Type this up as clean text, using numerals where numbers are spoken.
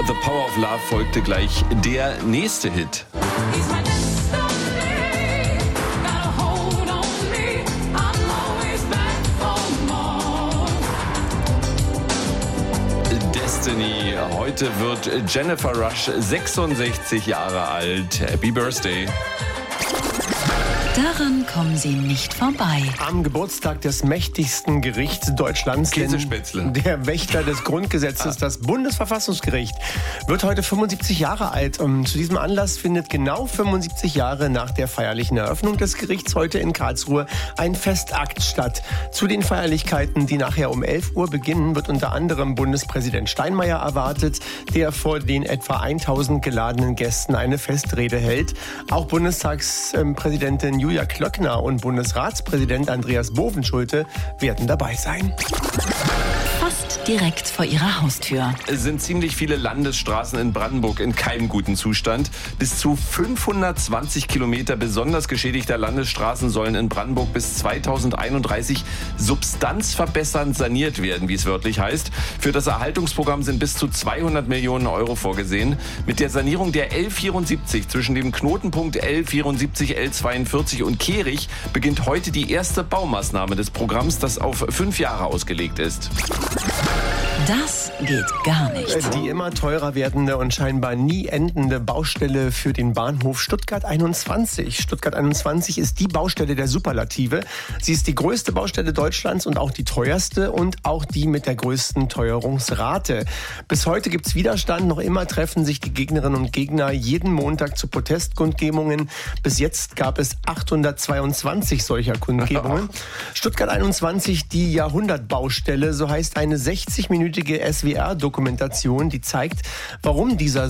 The Power of Love folgte gleich der nächste Hit. Destiny. Heute wird Jennifer Rush 66 Jahre alt. Happy Birthday. Daran kommen Sie nicht vorbei. Am Geburtstag des mächtigsten Gerichts Deutschlands, Käsespätzle. Der Wächter des Grundgesetzes, das Bundesverfassungsgericht, wird heute 75 Jahre alt. Und zu diesem Anlass findet genau 75 Jahre nach der feierlichen Eröffnung des Gerichts heute in Karlsruhe ein Festakt statt. Zu den Feierlichkeiten, die nachher um 11 Uhr beginnen, wird unter anderem Bundespräsident Steinmeier erwartet, der vor den etwa 1000 geladenen Gästen eine Festrede hält. Auch Bundestagspräsidentin Julia Klöckner und Bundesratspräsident Andreas Bovenschulte werden dabei sein. Fast direkt vor Ihrer Haustür. Es sind ziemlich viele Landesstraßen in Brandenburg in keinem guten Zustand. Bis zu 520 Kilometer besonders geschädigter Landesstraßen sollen in Brandenburg bis 2031 substanzverbessernd saniert werden, wie es wörtlich heißt. Für das Erhaltungsprogramm sind bis zu 200 Millionen Euro vorgesehen. Mit der Sanierung der L74 zwischen dem Knotenpunkt L74, L42 und Kehrig beginnt heute die erste Baumaßnahme des Programms, das auf 5 Jahre ausgelegt ist. Das geht gar nicht. Die immer teurer werdende und scheinbar nie endende Baustelle für den Bahnhof Stuttgart 21. Stuttgart 21 ist die Baustelle der Superlative. Sie ist die größte Baustelle Deutschlands und auch die teuerste und auch die mit der größten Teuerungsrate. Bis heute gibt's Widerstand. Noch immer treffen sich die Gegnerinnen und Gegner jeden Montag zu Protestkundgebungen. Bis jetzt gab es 822 solcher Kundgebungen. Stuttgart 21, die Jahrhundertbaustelle, so heißt eine 60-minütige SWR-Dokumentation, die zeigt, warum dieser